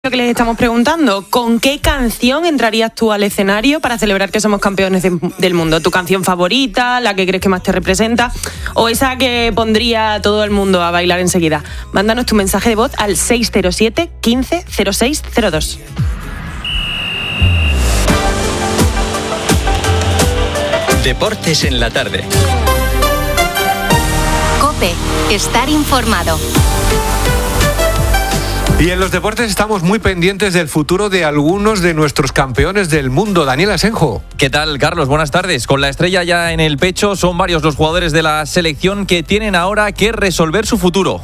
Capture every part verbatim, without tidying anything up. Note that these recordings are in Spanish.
que les estamos preguntando. ¿Con qué canción entrarías tú al escenario para celebrar que somos campeones de, del mundo? ¿Tu canción favorita, la que crees que más te representa o esa que pondría a todo el mundo a bailar enseguida? Mándanos tu mensaje de voz al seis cero siete, quince, cero seis cero dos. Deportes en la tarde. COPE. Estar informado. Y en los deportes estamos muy pendientes del futuro de algunos de nuestros campeones del mundo. Daniel Asenjo. ¿Qué tal, Carlos? Buenas tardes. Con la estrella ya en el pecho, son varios los jugadores de la selección que tienen ahora que resolver su futuro.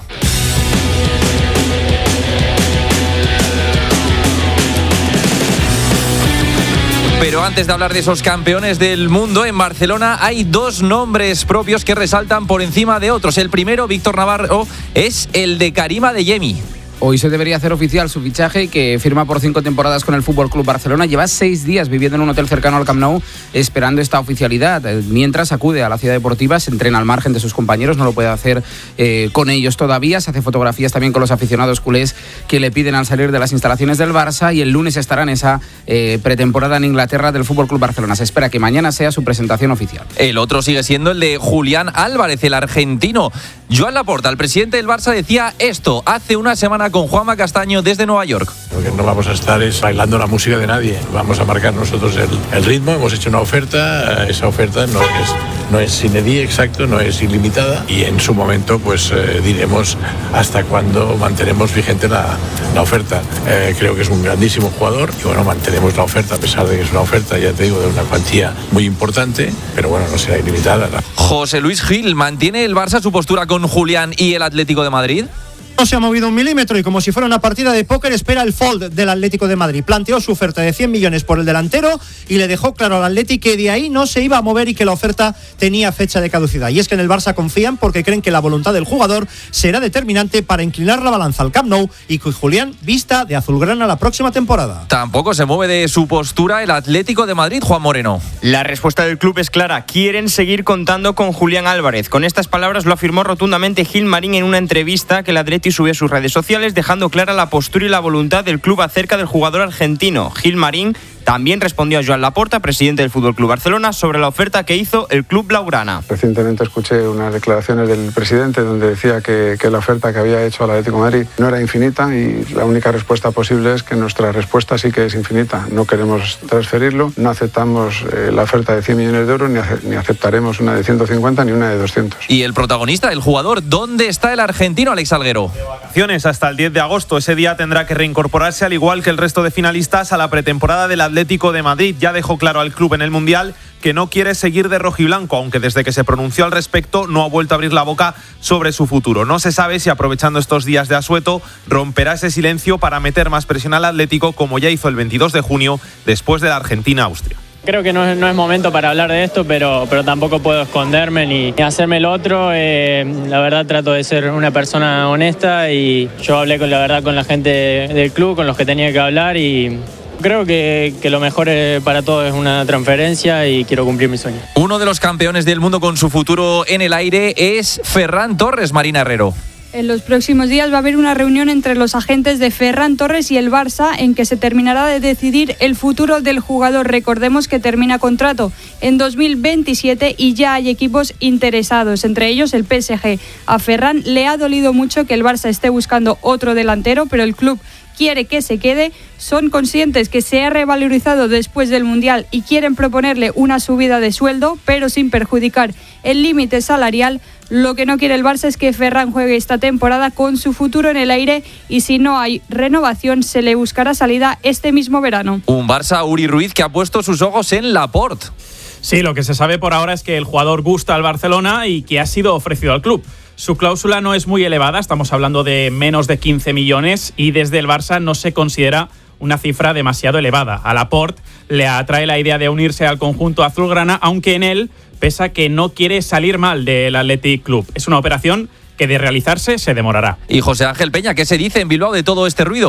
Pero antes de hablar de esos campeones del mundo, en Barcelona hay dos nombres propios que resaltan por encima de otros. El primero, Víctor Navarro, es el de Karim Adeyemi. Hoy se debería hacer oficial su fichaje, que firma por cinco temporadas con el F C Barcelona. Lleva seis días viviendo en un hotel cercano al Camp Nou esperando esta oficialidad. Mientras acude a la ciudad deportiva, se entrena al margen de sus compañeros, no lo puede hacer eh, con ellos todavía. Se hace fotografías también con los aficionados culés que le piden al salir de las instalaciones del Barça, y el lunes estará en esa eh, pretemporada en Inglaterra del F C Barcelona. Se espera que mañana sea su presentación oficial. El otro sigue siendo el de Julián Álvarez, el argentino. Joan Laporta, el presidente del Barça, decía esto hace una semana con Juanma Castaño desde Nueva York. Lo que no vamos a estar es bailando la música de nadie. Vamos a marcar nosotros el, el ritmo. Hemos hecho una oferta. Esa oferta no es, no es sine die, exacto, no es ilimitada. Y en su momento pues eh, diremos hasta cuándo mantenemos vigente la, la oferta. Eh, creo que es un grandísimo jugador y bueno, mantenemos la oferta a pesar de que es una oferta, ya te digo, de una cuantía muy importante, pero bueno, no será ilimitada. José Luis Gil, ¿mantiene el Barça su postura con Julián y el Atlético de Madrid? No se ha movido un milímetro y como si fuera una partida de póker espera el fold del Atlético de Madrid. Planteó su oferta de cien millones por el delantero y le dejó claro al Atlético que de ahí no se iba a mover y que la oferta tenía fecha de caducidad. Y es que en el Barça confían porque creen que la voluntad del jugador será determinante para inclinar la balanza al Camp Nou y que Julián vista de azulgrana la próxima temporada. Tampoco se mueve de su postura el Atlético de Madrid, Juan Moreno. La respuesta del club es clara. Quieren seguir contando con Julián Álvarez. Con estas palabras lo afirmó rotundamente Gil Marín en una entrevista que el Atlético subió a sus redes sociales, dejando clara la postura y la voluntad del club acerca del jugador argentino. Gil Marín también respondió a Joan Laporta, presidente del F C Barcelona, sobre la oferta que hizo el club blaugrana. Recientemente escuché unas declaraciones del presidente donde decía que, que la oferta que había hecho al Atlético de Madrid no era infinita y la única respuesta posible es que nuestra respuesta sí que es infinita. No queremos transferirlo, no aceptamos eh, la oferta de cien millones de euros ni, ace- ni aceptaremos una de ciento cincuenta ni una de doscientos. Y el protagonista, el jugador, ¿dónde está el argentino Alex Salguero? Hasta el diez de agosto. Ese día tendrá que reincorporarse, al igual que el resto de finalistas, a la pretemporada del Atlético de Madrid. Ya dejó claro al club en el Mundial que no quiere seguir de rojiblanco, aunque desde que se pronunció al respecto no ha vuelto a abrir la boca sobre su futuro. No se sabe si, aprovechando estos días de asueto, romperá ese silencio para meter más presión al Atlético, como ya hizo el veintidós de junio después de la Argentina-Austria. Creo que no es, no es momento para hablar de esto, pero, pero tampoco puedo esconderme ni, ni hacerme el otro. Eh, la verdad trato de ser una persona honesta y yo hablé con la verdad con la gente del club, con los que tenía que hablar, y creo que, que lo mejor para todos es una transferencia y quiero cumplir mi sueño. Uno de los campeones del mundo con su futuro en el aire es Ferran Torres, Marina Herrero. En los próximos días va a haber una reunión entre los agentes de Ferran Torres y el Barça en que se terminará de decidir el futuro del jugador. Recordemos que termina contrato en dos mil veintisiete y ya hay equipos interesados, entre ellos el P S G. A Ferran le ha dolido mucho que el Barça esté buscando otro delantero, pero el club quiere que se quede. Son conscientes que se ha revalorizado después del Mundial y quieren proponerle una subida de sueldo, pero sin perjudicar el límite salarial. Lo que no quiere el Barça es que Ferran juegue esta temporada con su futuro en el aire y si no hay renovación se le buscará salida este mismo verano. Un Barça, Uri Ruiz, que ha puesto sus ojos en Laporte. Sí, lo que se sabe por ahora es que el jugador gusta al Barcelona y que ha sido ofrecido al club. Su cláusula no es muy elevada, estamos hablando de menos de quince millones y desde el Barça no se considera una cifra demasiado elevada. A Laporte le atrae la idea de unirse al conjunto azulgrana, aunque en él pesa que no quiere salir mal del Athletic Club. Es una operación que de realizarse se demorará. Y José Ángel Peña, ¿qué se dice en Bilbao de todo este ruido?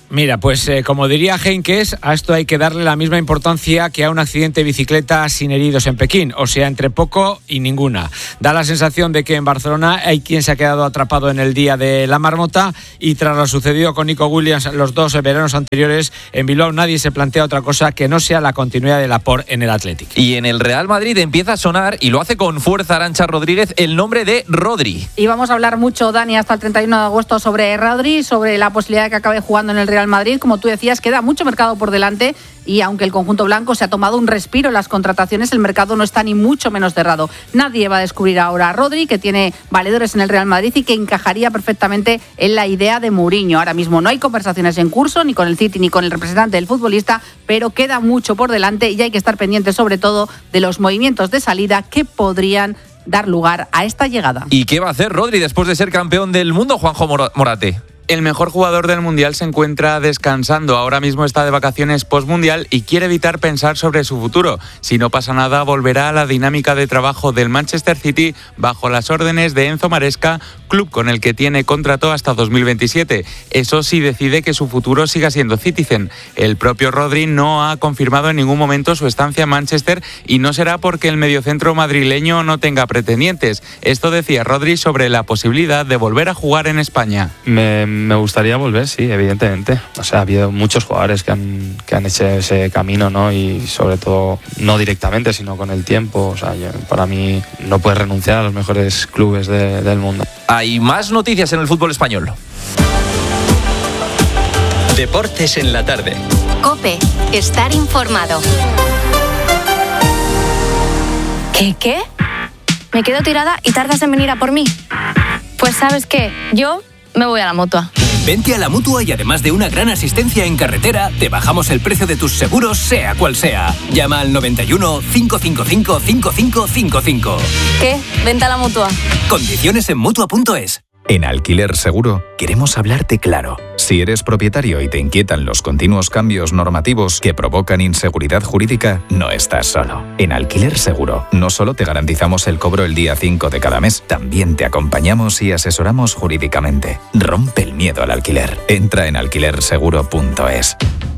Mira, pues eh, como diría Heynckes, a esto hay que darle la misma importancia que a un accidente de bicicleta sin heridos en Pekín, o sea, entre poco y ninguna. Da la sensación de que en Barcelona hay quien se ha quedado atrapado en el día de la marmota y tras lo sucedido con Nico Williams los dos veranos anteriores, en Bilbao nadie se plantea otra cosa que no sea la continuidad de Laporte en el Athletic. Y en el Real Madrid empieza a sonar, y lo hace con fuerza Arantxa Rodríguez, el nombre de Rodri. Y vamos a hablar mucho, Dani, hasta el treinta y uno de agosto sobre Rodri, sobre la posibilidad de que acabe jugando en el Real Madrid. Como tú decías, queda mucho mercado por delante y aunque el conjunto blanco se ha tomado un respiro en las contrataciones, el mercado no está ni mucho menos cerrado. Nadie va a descubrir ahora a Rodri, que tiene valedores en el Real Madrid y que encajaría perfectamente en la idea de Mourinho. Ahora mismo no hay conversaciones en curso, ni con el City ni con el representante del futbolista, pero queda mucho por delante y hay que estar pendientes sobre todo de los movimientos de salida que podrían dar lugar a esta llegada. ¿Y qué va a hacer Rodri después de ser campeón del mundo, Juanjo Morate? El mejor jugador del Mundial se encuentra descansando. Ahora mismo está de vacaciones post-mundial y quiere evitar pensar sobre su futuro. Si no pasa nada, volverá a la dinámica de trabajo del Manchester City bajo las órdenes de Enzo Maresca, club con el que tiene contrato hasta dos mil veintisiete. Eso sí, decide que su futuro siga siendo Citizen. El propio Rodri no ha confirmado en ningún momento su estancia en Manchester y no será porque el mediocentro madrileño no tenga pretendientes. Esto decía Rodri sobre la posibilidad de volver a jugar en España. Me Me gustaría volver, sí, evidentemente. O sea, ha habido muchos jugadores que han, que han hecho ese camino, ¿no? Y sobre todo, no directamente, sino con el tiempo. O sea, yo, para mí no puedes renunciar a los mejores clubes de, del mundo. Hay más noticias en el fútbol español. Deportes en la tarde. COPE, estar informado. ¿Qué, qué? Me quedo tirada y tardas en venir a por mí. Pues ¿sabes qué? Yo me voy a la Mutua. Vente a la Mutua y además de una gran asistencia en carretera, te bajamos el precio de tus seguros, sea cual sea. Llama al noventa y uno, cinco cinco cinco, cinco cinco cinco cinco. ¿Qué? Vente a la Mutua. Condiciones en Mutua punto es. En Alquiler Seguro queremos hablarte claro. Si eres propietario y te inquietan los continuos cambios normativos que provocan inseguridad jurídica, no estás solo. En Alquiler Seguro no solo te garantizamos el cobro el día cinco de cada mes, también te acompañamos y asesoramos jurídicamente. Rompe el miedo al alquiler. Entra en alquiler seguro punto es.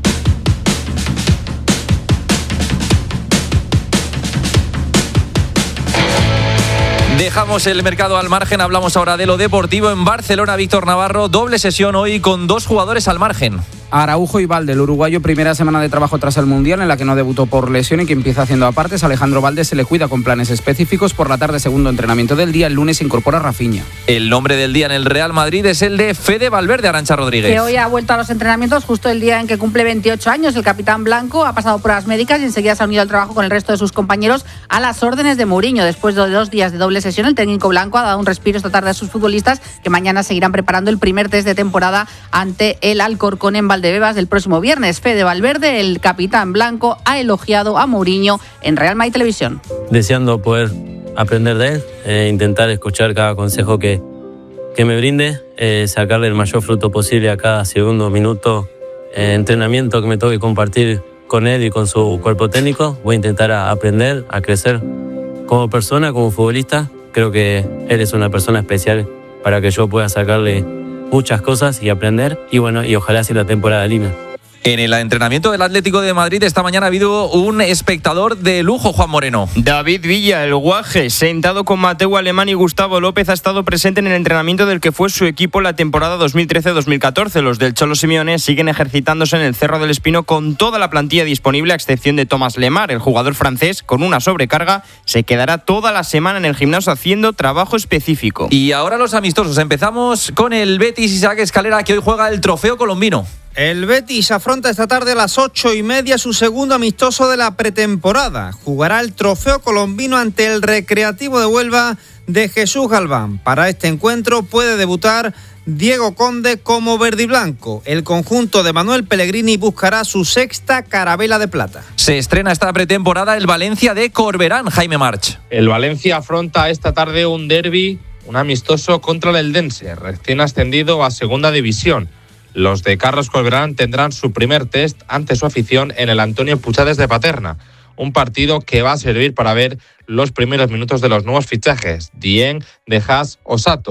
Dejamos el mercado al margen, hablamos ahora de lo deportivo. En Barcelona, Víctor Navarro, doble sesión hoy con dos jugadores al margen. Araujo y Valde, el uruguayo, primera semana de trabajo tras el Mundial en la que no debutó por lesión y que empieza haciendo apartes. Alejandro Valde se le cuida con planes específicos. Por la tarde, segundo entrenamiento del día. El lunes se incorpora Rafinha. El nombre del día en el Real Madrid es el de Fede Valverde, Arantxa Rodríguez. Que hoy ha vuelto a los entrenamientos justo el día en que cumple veintiocho años. El capitán blanco ha pasado pruebas médicas y enseguida se ha unido al trabajo con el resto de sus compañeros a las órdenes de Mourinho. Después de dos días de doble sesión, el técnico blanco ha dado un respiro esta tarde a sus futbolistas que mañana seguirán preparando el primer test de temporada ante el Alcorcón en Valdebebas del próximo viernes. Fede Valverde, el capitán blanco, ha elogiado a Mourinho en Real Madrid Televisión. Deseando poder aprender de él, eh, intentar escuchar cada consejo que, que me brinde, eh, sacarle el mayor fruto posible a cada segundo, minuto, eh, entrenamiento que me toque compartir con él y con su cuerpo técnico. Voy a intentar a aprender, a crecer como persona, como futbolista. Creo que él es una persona especial para que yo pueda sacarle muchas cosas y aprender. Y bueno, y ojalá sea la temporada linda. En el entrenamiento del Atlético de Madrid esta mañana ha habido un espectador de lujo, Juan Moreno. David Villa, el guaje, sentado con Mateu Alemán y Gustavo López, ha estado presente en el entrenamiento del que fue su equipo la temporada dos mil trece dos mil catorce. Los del Cholo Simeone siguen ejercitándose en el Cerro del Espino con toda la plantilla disponible, a excepción de Thomas Lemar. El jugador francés, con una sobrecarga, se quedará toda la semana en el gimnasio haciendo trabajo específico. Y ahora los amistosos. Empezamos con el Betis, Isaac Escalera, que hoy juega el trofeo colombino. El Betis afronta esta tarde a las ocho y media su segundo amistoso de la pretemporada. Jugará el trofeo colombino ante el Recreativo de Huelva de Jesús Galván. Para este encuentro puede debutar Diego Conde como verdiblanco. El conjunto de Manuel Pellegrini buscará su sexta carabela de plata. Se estrena esta pretemporada el Valencia de Corberán, Jaime March. El Valencia afronta esta tarde un derbi, un amistoso contra el Eldense, recién ascendido a Segunda División. Los de Carlos Corberán tendrán su primer test ante su afición en el Antonio Puchades de Paterna. Un partido que va a servir para ver los primeros minutos de los nuevos fichajes, Dieng, De Haas o Sato.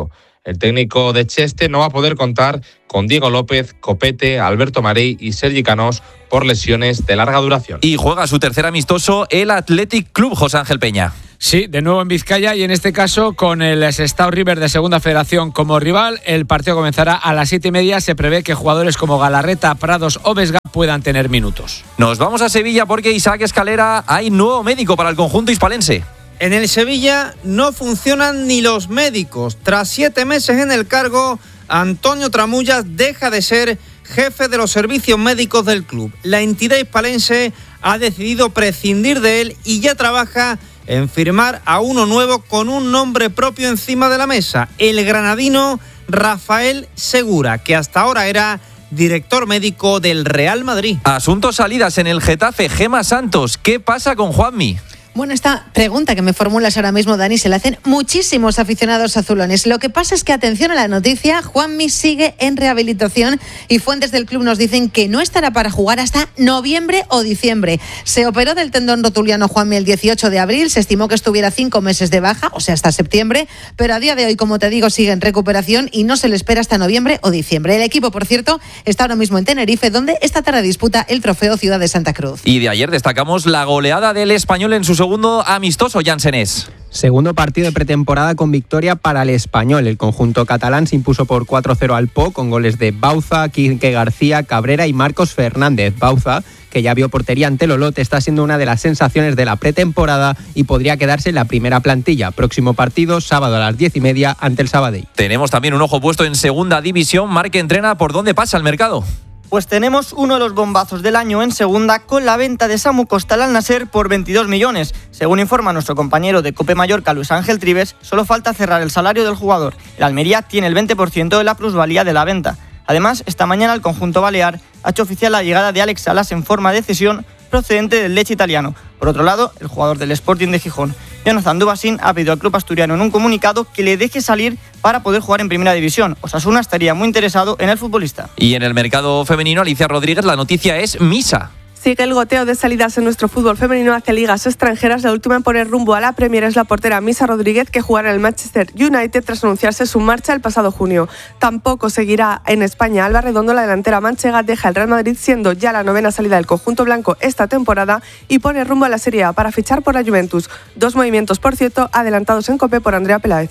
El técnico de Cheste no va a poder contar con Diego López, Copete, Alberto Marey y Sergi Canós por lesiones de larga duración. Y juega su tercer amistoso el Athletic Club, José Ángel Peña. Sí, de nuevo en Vizcaya y en este caso con el Sestao River de Segunda Federación como rival. El partido comenzará a las siete y media. Se prevé que jugadores como Galarreta, Prados o Vesga puedan tener minutos. Nos vamos a Sevilla porque Isaac Escalera, hay nuevo médico para el conjunto hispalense. En el Sevilla no funcionan ni los médicos. Tras siete meses en el cargo, Antonio Tramullas deja de ser jefe de los servicios médicos del club. La entidad hispalense ha decidido prescindir de él y ya trabaja en firmar a uno nuevo con un nombre propio encima de la mesa, el granadino Rafael Segura, que hasta ahora era director médico del Real Madrid. Asuntos salidas en el Getafe, Gema Santos, ¿qué pasa con Juanmi? Bueno, esta pregunta que me formulas ahora mismo, Dani, se la hacen muchísimos aficionados azulones. Lo que pasa es que, atención a la noticia, Juanmi sigue en rehabilitación y fuentes del club nos dicen que no estará para jugar hasta noviembre o diciembre. Se operó del tendón rotuliano Juanmi el dieciocho de abril, se estimó que estuviera cinco meses de baja, o sea, hasta septiembre, pero a día de hoy, como te digo, sigue en recuperación y no se le espera hasta noviembre o diciembre. El equipo, por cierto, está ahora mismo en Tenerife, donde esta tarde disputa el trofeo Ciudad de Santa Cruz. Y de ayer destacamos la goleada del Español en su segundo amistoso, Jansenés. Segundo partido de pretemporada con victoria para el Español. El conjunto catalán se impuso por cuatro cero al Po con goles de Bauza, Quique García, Cabrera y Marcos Fernández. Bauza, que ya vio portería ante el Olot, está siendo una de las sensaciones de la pretemporada y podría quedarse en la primera plantilla. Próximo partido, sábado a las diez y media ante el Sabadell. Tenemos también un ojo puesto en segunda división. Marc entrena por dónde pasa el mercado. Pues tenemos uno de los bombazos del año en segunda con la venta de Samu Costal al Nasser por veintidós millones. Según informa nuestro compañero de COPE Mallorca, Luis Ángel Trives, solo falta cerrar el salario del jugador. El Almería tiene el veinte por ciento de la plusvalía de la venta. Además, esta mañana el conjunto balear ha hecho oficial la llegada de Alex Salas en forma de cesión procedente del Lecce italiano. Por otro lado, el jugador del Sporting de Gijón, Jonathan Dubasín, ha pedido al club asturiano en un comunicado que le deje salir para poder jugar en primera división. Osasuna estaría muy interesado en el futbolista. Y en el mercado femenino, Alicia Rodríguez, la noticia es Misa. Sigue el goteo de salidas en nuestro fútbol femenino hacia ligas extranjeras. La última en poner rumbo a la Premier es la portera Misa Rodríguez, que jugará en el Manchester United tras anunciarse su marcha el pasado junio. Tampoco seguirá en España Alba Redondo. La delantera manchega deja el Real Madrid, siendo ya la novena salida del conjunto blanco esta temporada, y pone rumbo a la Serie A para fichar por la Juventus. Dos movimientos, por cierto, adelantados en COPE por Andrea Peláez.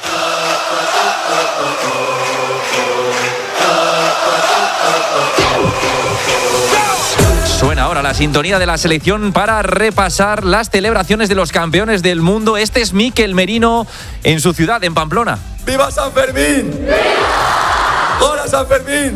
Suena ahora la sintonía de la selección para repasar las celebraciones de los campeones del mundo. Este es Mikel Merino en su ciudad, en Pamplona. ¡Viva San Fermín! ¡Viva! ¡Hola San Fermín!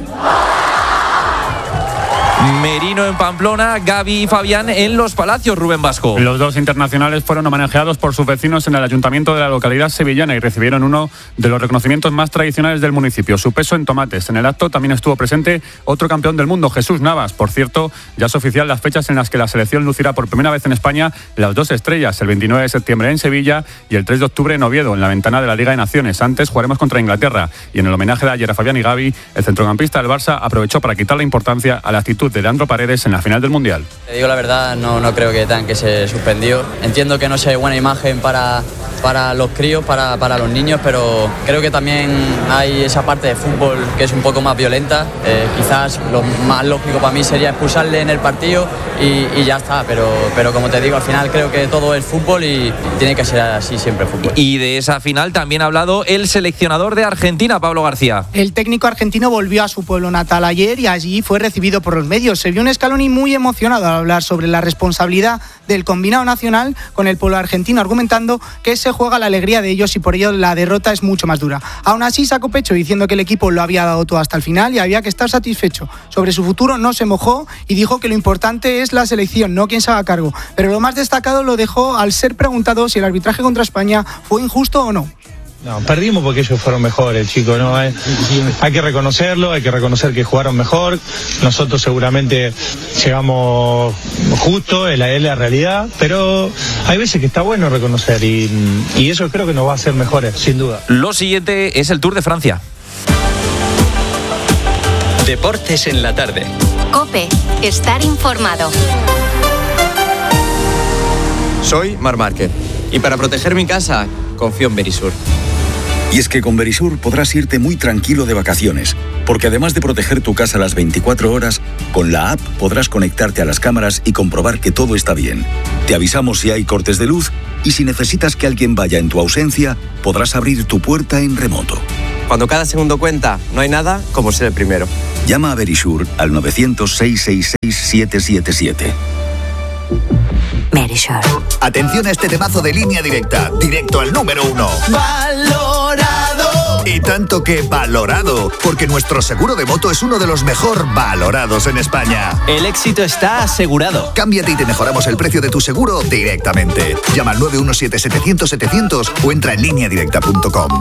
Merino en Pamplona, Gaby y Fabián en Los Palacios, Rubén Vasco. Los dos internacionales fueron homenajeados por sus vecinos en el ayuntamiento de la localidad sevillana y recibieron uno de los reconocimientos más tradicionales del municipio, su peso en tomates. En el acto también estuvo presente otro campeón del mundo, Jesús Navas. Por cierto, ya es oficial las fechas en las que la selección lucirá por primera vez en España las dos estrellas, el veintinueve de septiembre en Sevilla y el tres de octubre en Oviedo, en la ventana de la Liga de Naciones. Antes jugaremos contra Inglaterra y en el homenaje de ayer a Fabián y Gaby, el centrocampista del Barça aprovechó para quitar la importancia a la actitud de Leandro Paredes en la final del Mundial. Te digo la verdad, no, no creo que tengan que se suspendió. Entiendo que no sea buena imagen para, para los críos, para, para los niños, pero creo que también hay esa parte de fútbol que es un poco más violenta. Eh, quizás lo más lógico para mí sería expulsarle en el partido y, y ya está, pero, pero como te digo, al final creo que todo es fútbol y tiene que ser así siempre fútbol. Y de esa final también ha hablado el seleccionador de Argentina, Pablo García. El técnico argentino volvió a su pueblo natal ayer y allí fue recibido por los medios. Se vio un Scaloni muy emocionado al hablar sobre la responsabilidad del combinado nacional con el pueblo argentino, argumentando que se juega la alegría de ellos y por ello la derrota es mucho más dura. Aún así sacó pecho diciendo que el equipo lo había dado todo hasta el final y había que estar satisfecho. Sobre su futuro no se mojó y dijo que lo importante es la selección, no quien se haga cargo. Pero lo más destacado lo dejó al ser preguntado si el arbitraje contra España fue injusto o no. No, perdimos porque ellos fueron mejores, chicos, ¿no? Hay, hay que reconocerlo, hay que reconocer que jugaron mejor. Nosotros seguramente llegamos justo, es la, es la realidad, pero hay veces que está bueno reconocer y, y eso creo que nos va a hacer mejores, sin duda. Lo siguiente es el Tour de Francia. Deportes en la tarde. COPE, estar informado. Soy Marc Márquez y para proteger mi casa confío en Berisur. Y es que con Verisur podrás irte muy tranquilo de vacaciones, porque además de proteger tu casa las veinticuatro horas, con la app podrás conectarte a las cámaras y comprobar que todo está bien. Te avisamos si hay cortes de luz y si necesitas que alguien vaya en tu ausencia, podrás abrir tu puerta en remoto. Cuando cada segundo cuenta, no hay nada como ser el primero. Llama a Verisur al nueve cero cero, seis seis seis, siete siete siete. Verisur. Atención a este temazo de Línea Directa, directo al número uno. ¡Valorado! Y tanto que valorado, porque nuestro seguro de moto es uno de los mejor valorados en España. El éxito está asegurado. Cámbiate y te mejoramos el precio de tu seguro directamente. Llama al nueve uno siete, setecientos, setecientos o entra en línea directa punto com.